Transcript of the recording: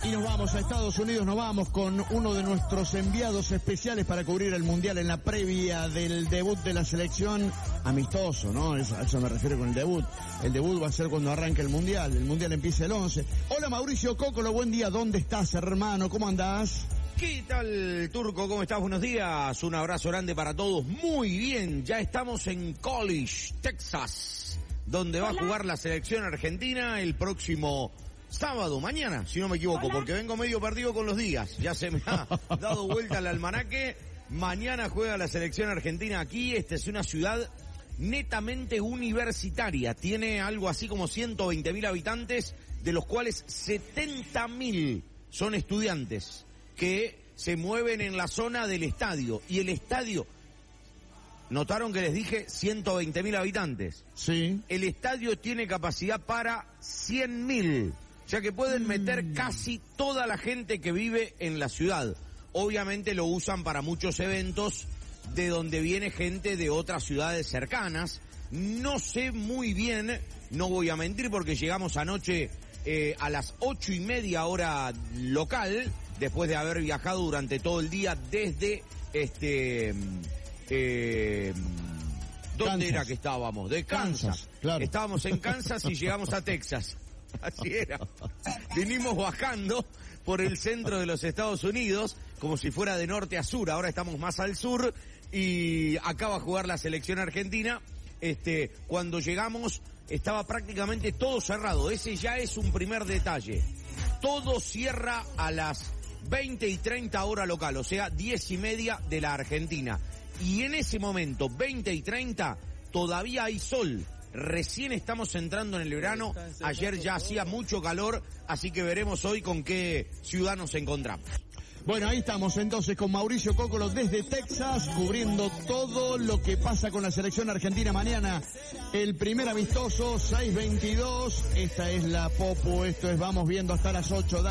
Y nos vamos a Estados Unidos, nos vamos con uno de nuestros enviados especiales para cubrir el Mundial en la previa del debut de la selección. Amistoso, ¿no? A eso me refiero con el debut. El debut va a ser cuando arranque el Mundial empieza el 11. Hola Mauricio Cocolo, buen día, ¿dónde estás, hermano? ¿Cómo andás? ¿Qué tal, Turco? ¿Cómo estás? Buenos días, un abrazo grande para todos. Muy bien, ya estamos en College, Texas, donde va a jugar la selección argentina el próximo sábado, mañana, si no me equivoco, porque vengo medio perdido con los días. Ya se me ha dado vuelta el almanaque. Mañana juega la selección argentina aquí. Esta es una ciudad netamente universitaria. Tiene algo así como 120.000 habitantes, de los cuales 70.000 son estudiantes que se mueven en la zona del estadio. Y el estadio, ¿notaron que les dije 120.000 habitantes? Sí. El estadio tiene capacidad para 100.000. O sea que pueden meter casi toda la gente que vive en la ciudad. Obviamente lo usan para muchos eventos de donde viene gente de otras ciudades cercanas. No sé muy bien, no voy a mentir porque llegamos anoche a las 8:30 hora local, después de haber viajado durante todo el día desde ¿dónde Kansas. era que estábamos? De Kansas. Claro. Estábamos en Kansas y llegamos a Texas. Así era. Vinimos bajando por el centro de los Estados Unidos, como si fuera de norte a sur. Ahora estamos más al sur y acá va a jugar la selección argentina. Cuando llegamos estaba prácticamente todo cerrado. Ese ya es un primer detalle. Todo cierra a las 20:30 hora local, o sea, 10:30 de la Argentina. Y en ese momento, 20:30, todavía hay sol. Recién estamos entrando en el verano, ayer ya hacía mucho calor, así que veremos hoy con qué ciudad nos encontramos. Bueno, ahí estamos entonces con Mauricio Cocolo desde Texas, cubriendo todo lo que pasa con la selección argentina mañana. El primer amistoso, 6:22, esta es la Popu, esto es Vamos Viendo hasta las 8.